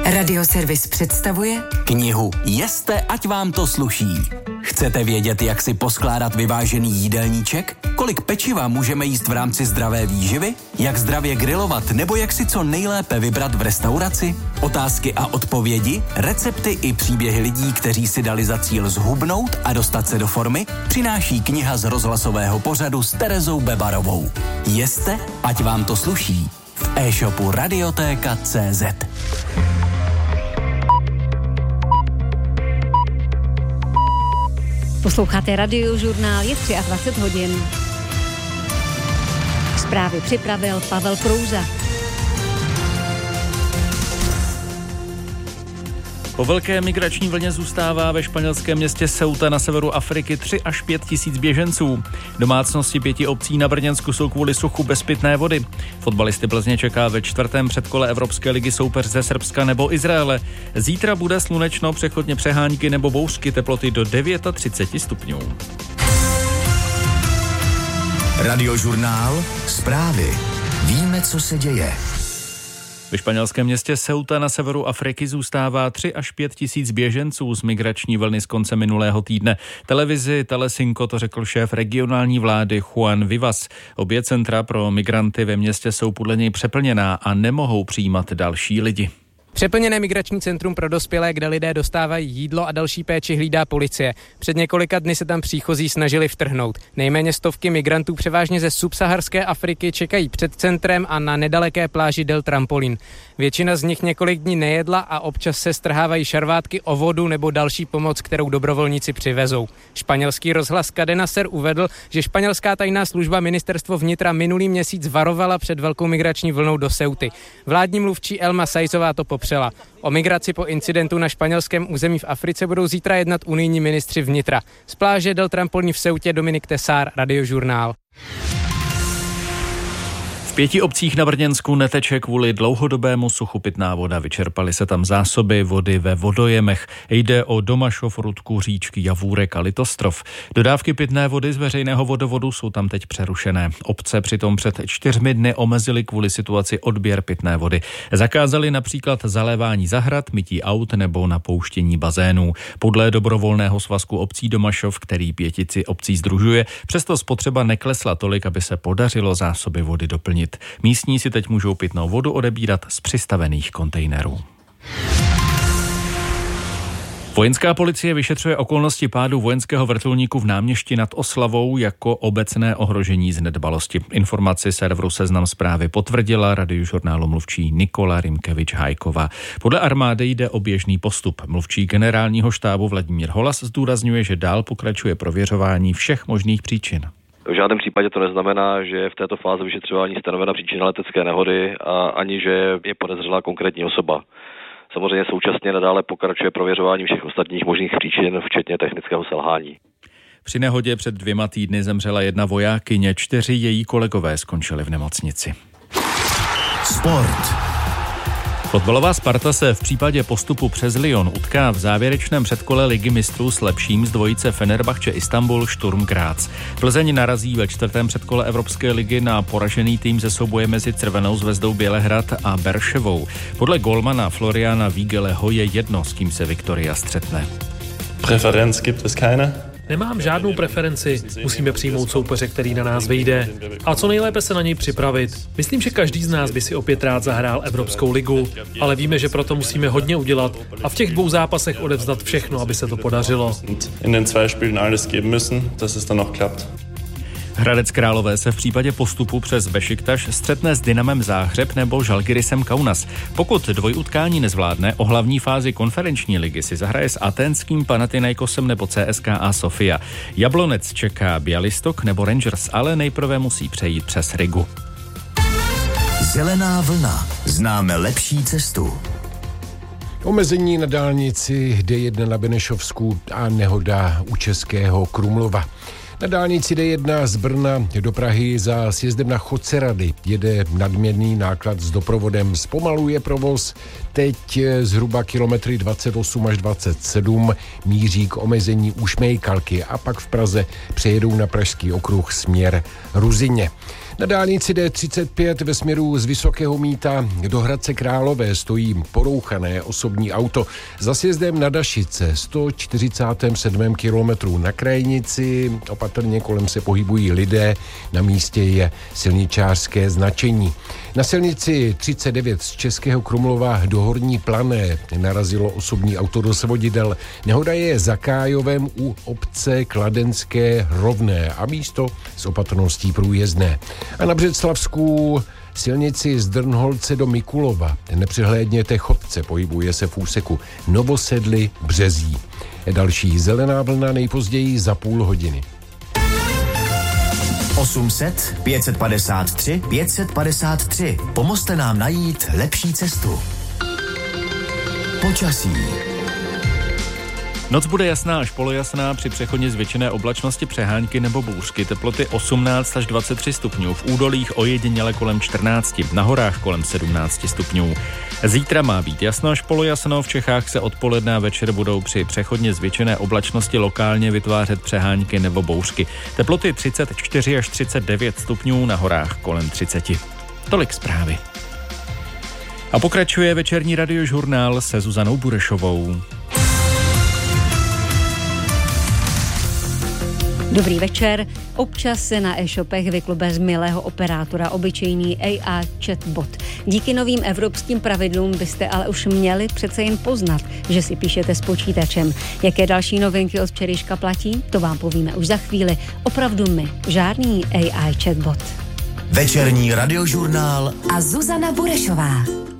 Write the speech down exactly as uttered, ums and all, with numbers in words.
Radioservis představuje knihu Jeste, ať vám to sluší. Chcete vědět, jak si poskládat vyvážený jídelníček? Kolik pečiva můžeme jíst v rámci zdravé výživy? Jak zdravě grilovat nebo jak si co nejlépe vybrat v restauraci? Otázky a odpovědi, recepty i příběhy lidí, kteří si dali za cíl zhubnout a dostat se do formy, přináší kniha z rozhlasového pořadu s Terezou Bebarovou. Jeste, ať vám to sluší. V e-shopu Radiotéka tečka cé zet. Posloucháte Radiožurnál, je dvacet tři hodin. Zprávy připravil Pavel Prouza. Po velké migrační vlně zůstává ve španělském městě Ceuta na severu Afriky tři až pět tisíc běženců. Domácnosti pěti obcí na Brněnsku jsou kvůli suchu bez pitné vody. Fotbalisty Plzně čeká ve čtvrtém předkole Evropské ligy soupeř ze Srbska nebo Izraele. Zítra bude slunečno, přechodně přehánky nebo bouřky, teploty do třicet devět stupňů. Radiožurnál, zprávy. Víme, co se děje. Ve španělském městě Ceuta na severu Afriky zůstává tři až pět tisíc běženců z migrační vlny z konce minulého týdne. Televizi Telecinco to řekl šéf regionální vlády Juan Vivas. Obě centra pro migranty ve městě jsou podle něj přeplněná a nemohou přijímat další lidi. Přeplněné migrační centrum pro dospělé, kde lidé dostávají jídlo a další péči, hlídá policie. Před několika dny se tam příchozí snažili vtrhnout. Nejméně stovky migrantů převážně ze subsaharské Afriky čekají před centrem a na nedaleké pláži Del Trampolín. Většina z nich několik dní nejedla a občas se strhávají šarvátky o vodu nebo další pomoc, kterou dobrovolníci přivezou. Španělský rozhlas Cadena Ser uvedl, že španělská tajná služba ministerstvo vnitra minulý měsíc varovala před velkou migrační vlnou do Ceuty. Vládní mluvčí Elma Saizová to popřela. O migraci po incidentu na španělském území v Africe budou zítra jednat unijní ministři vnitra. Z pláže Del Trampolín v Ceutě Dominik Tesár, Radiožurnál. V pěti obcích na Brněnsku neteče kvůli dlouhodobému suchu pitná voda. Vyčerpaly se tam zásoby vody ve vodojemech. Jde o Domašov, Rudku, Říčky, Javůrek a Litostrov. Dodávky pitné vody z veřejného vodovodu jsou tam teď přerušené. Obce přitom před čtyřmi dny omezily kvůli situaci odběr pitné vody. Zakázali například zalévání zahrad, mytí aut nebo napouštění bazénů. Podle dobrovolného svazku obcí Domašov, který pětici obcí sdružuje, přesto spotřeba neklesla tolik, aby se podařilo zásoby vody doplnit. Místní si teď můžou pitnou vodu odebírat z přistavených kontejnerů. Vojenská policie vyšetřuje okolnosti pádu vojenského vrtulníku v Náměšti nad Oslavou jako obecné ohrožení z nedbalosti. Informaci serveru Seznam Zprávy potvrdila Radiožurnálu mluvčí Nikola Rimkevič-Hajková. Podle armády jde o běžný postup. Mluvčí generálního štábu Vladimír Holas zdůrazňuje, že dál pokračuje prověřování všech možných příčin. V žádném případě to neznamená, že je v této fázi vyšetřování stanovena příčina letecké nehody a ani, že je podezřelá konkrétní osoba. Samozřejmě současně nadále pokračuje prověřování všech ostatních možných příčin, včetně technického selhání. Při nehodě před dvěma týdny zemřela jedna vojákyně, čtyři její kolegové skončili v nemocnici. Sport. Fotbalová Sparta se v případě postupu přes Lyon utká v závěrečném předkole Ligy mistrů s lepším z dvojice Fenerbahce Istanbul Sturm Graz. Plzeň narazí ve čtvrtém předkole Evropské ligy na poražený tým ze souboje mezi Crvenou zvezdou Bělehrad a Berševou. Podle golmana Floriana Vígeleho je jedno, s kým se Viktoria střetne. Präferenz gibt es keine. Nemám žádnou preferenci, musíme přijmout soupeře, který na nás vyjde. A co nejlépe se na něj připravit. Myslím, že každý z nás by si opět rád zahrál Evropskou ligu, ale víme, že proto musíme hodně udělat a v těch dvou zápasech odevzdat všechno, aby se to podařilo. In den zwei Spielen alles geben müssen, dass es dann noch klappt. Hradec Králové se v případě postupu přes Bešiktaš střetne s Dynamem Záhřeb nebo Žalgirisem Kaunas. Pokud dvojutkání nezvládne, o hlavní fázi konferenční ligy si zahraje s aténským Panathinaikosem nebo C S K A Sofia. Jablonec čeká Bialystok nebo Rangers, ale nejprve musí přejít přes Rigu. Zelená vlna. Známe lepší cestu. Omezení na dálnici D jedna na Benešovsku a nehoda u Českého Krumlova. Na dálnici D jedna z Brna do Prahy za sjezdem na Chodcerady jede nadměrný náklad s doprovodem. Zpomaluje provoz, teď zhruba kilometry dvacet osm až dvacet sedm míří k omezení u Šmejkalky a pak v Praze přejedou na Pražský okruh směr Ruzyně. Na dálnici D třicet pět ve směru z Vysokého Mýta do Hradce Králové stojí porouchané osobní auto. Za sjezdem na Dašice sto čtyřicátém sedmém kilometru. Na krajnici opatrně kolem se pohybují lidé, na místě je silničářské značení. Na silnici třicet devět z Českého Krumlova do Horní Plané narazilo osobní auto do svodidel. Nehoda je za Kájovem u obce Kladenské Rovné a místo s opatrností průjezdné. A na Břeclavsku silnici z Drnholce do Mikulova nepřehlédněte chodce, pohybuje se v úseku Novosedly Březí. Další zelená vlna nejpozději za půl hodiny. osm set pět set padesát tři pět set padesát tři. Pomozte nám najít lepší cestu. Počasí. Noc bude jasná až polojasná, při přechodně zvětšené oblačnosti přehánky nebo bouřky. Teploty osmnáct až dvacet tři stupňů, v údolích ojediněle kolem čtrnáct, na horách kolem sedmnáct stupňů. Zítra má být jasno až polojasno, v Čechách se odpoledne a večer budou při přechodně zvětšené oblačnosti lokálně vytvářet přehánky nebo bouřky. Teploty třicet čtyři až třicet devět stupňů, na horách kolem třicet. Tolik zprávy. A pokračuje večerní radiožurnál se Zuzanou Burešovou. Dobrý večer. Občas se na e-shopech vyklube z milého operátora obyčejný A I chatbot. Díky novým evropským pravidlům byste ale už měli přece jen poznat, že si píšete s počítačem. Jaké další novinky od včerejška platí? To vám povíme už za chvíli. Opravdu my, žádný A I chatbot. Večerní radiožurnál a Zuzana Burešová.